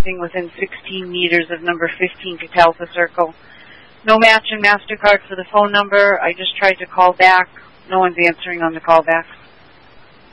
anything within 16 meters of number 15 Catalpa Circle. No match in MasterCard for the phone number. I just tried to call back. No one's answering on the callback.